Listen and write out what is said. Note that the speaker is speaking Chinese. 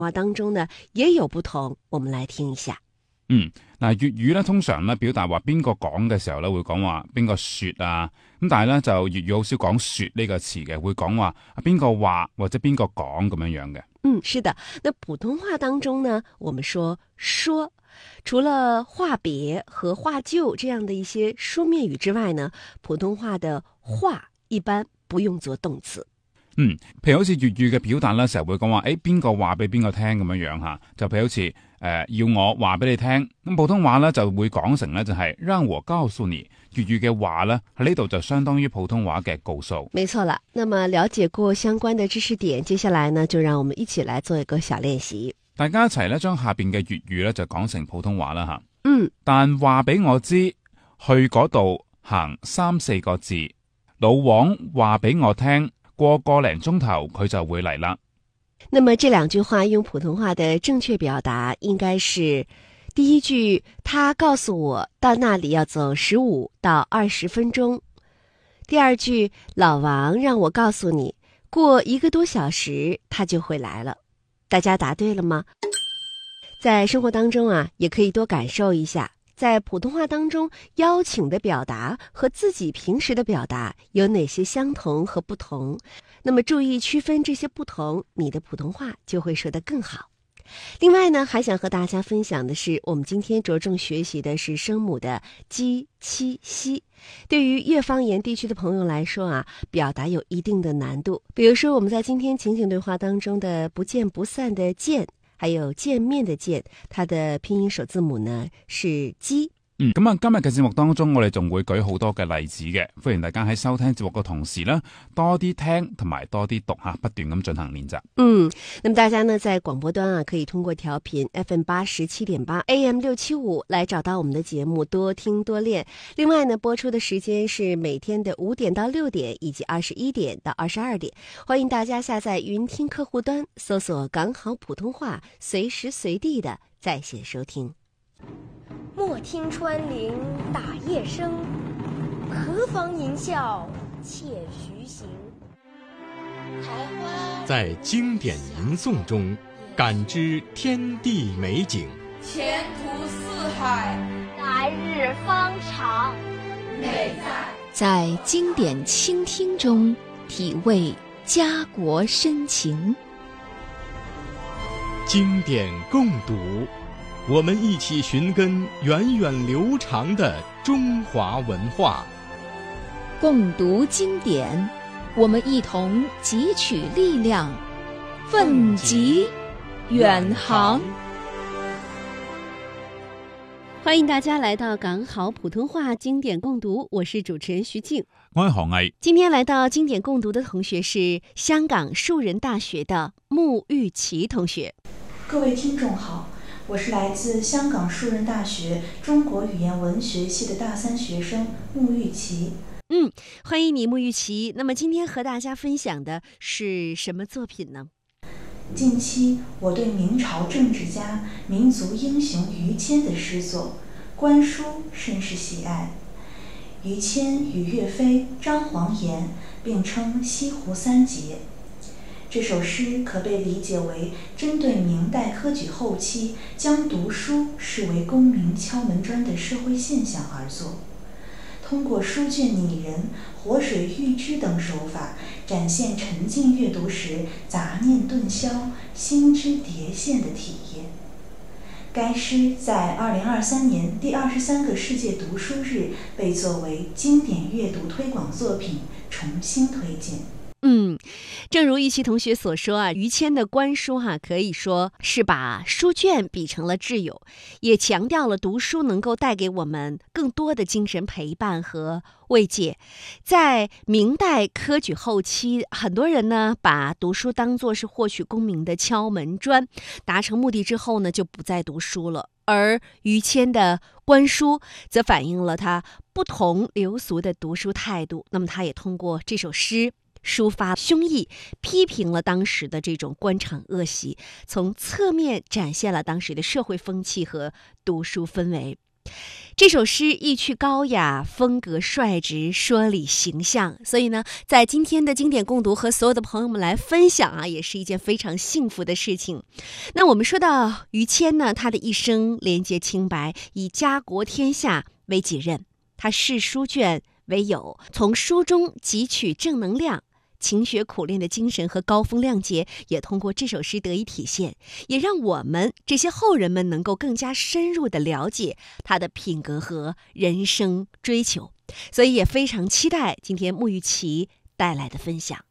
話當中呢也有不同，我們來聽一下。 嗱，粵語咧通常咧表達話邊個講嘅時候咧會講話邊個說啊，咁但係咧就粵語好少講說呢個詞嘅，會講話邊個話或者邊個講咁樣樣嘅。 是的。那普通話當中呢，我們說，除了話別和話就這樣的一些書面語之外呢，普通話的話一般不用作動詞。 譬如好似粵語嘅表達咧，成日會講話，邊個話俾邊個聽咁樣樣吓，就譬如好似要我話俾你聽，咁普通話咧就會講成咧就係讓我告訴你。粵語嘅話咧喺呢度就相當於普通話嘅告訴。 沒錯啦。那麼了解過相關的知識點，接下來呢就讓我們一起來做一個小練習。 大家一齊咧將下邊嘅粵語咧就講成普通話啦吓。但話俾我知，去嗰度行3-4個字，老王話俾我聽，過個零鐘頭佢就會嚟啦。 那麼這兩句話用普通話的正確表達應該是：第一句，他告訴我到那裡要走15到20分鐘。第二句，老王讓我告訴你，過1個多小時他就會來了。大家答對了嗎？在生活當中啊，也可以多感受一下，在普通話當中邀請的表達和自己平時的表達有哪些相同和不同。那麼注意區分這些不同，你的普通話就會說得更好。另外呢，還想和大家分享的是，我們今天着重學習的是聲母的雞、七、西。對於粵方言地區的朋友來說啊，表達有一定的難度。比如說我們在今天情景對話當中的不見不散的見，還有見面的見，它的拼音首字母呢是雞。 咁啊，今日嘅節目當中，我哋仲會舉好多嘅例子嘅，歡迎大家喺收聽節目嘅同時呢，多啲聽同埋多啲讀吓，不斷咁進行練習。 那麼大家呢在廣播端啊，可以通過調頻 FM 87.8 AM 675來找到我們的節目，多聽多練。另外呢，播出的時間是每天的5點到6點，以及21點到22點。歡迎大家下載雲聽客戶端，搜索港好普通話，隨時隨地的在線收聽。 莫聽穿林打葉聲，何妨吟啸且徐行。 在經典吟誦中感知天地美景， 前途似海， 來日方長。 美在經典傾聽中體味家國深情。 經典共讀，我們一起尋根源遠流長的中華文化。 共讀經典，我們一同汲取力量，奮楫遠航。 歡迎大家來到港好普通話經典共讀，我是主持人徐靜， 我係何毅。 今天來到經典共讀的同學是香港樹仁大學的穆玉琪同學。 各位聽眾好，我是來自香港樹仁大學中國語言文學系的大3學生穆玉琪。 歡迎你穆玉琪。那麼今天和大家分享的是什麼作品呢？ 近期我對明朝政治家、民族英雄於謙的詩作《觀書》甚是喜愛。於謙與岳飛、張煌言並稱西湖三傑。這首詩可被理解為針對明代科舉後期將讀書視為功名敲門磚的社會現象而作，通過書卷擬人、活水喻知等手法，展現沉浸閱讀時雜念頓消、心知迭現的體驗。該詩在2023年第23個世界讀書日被作為經典閱讀推廣作品重新推薦。 正如玉琪同學所說啊，於謙的觀書可以說是把書卷比成了摯友，也強調了讀書能夠帶給我們更多的精神陪伴和慰藉。在明代科舉後期，很多人呢把讀書當作是獲取功名的敲門磚，達成目的之後呢就不再讀書了。而於謙的觀書則反映了他不同流俗的讀書態度。那麼他也通過這首詩抒發胸臆，批評了當時的這種官場惡習，從側面展現了當時的社會風氣和讀書氛圍。 这首诗意趣高雅，风格率直，说理形象，所以呢，在今天的经典共读和所有的朋友们来分享啊，也是一件非常幸福的事情。那我们说到于谦呢，他的一生廉洁清白，以家国天下为己任，他视书卷为友，从书中汲取正能量。勤学苦练的精神和高风亮节也通过这首诗得以体现，也让我们这些后人们能够更加深入地了解他的品格和人生追求。所以也非常期待今天沐雨琪带来的分享。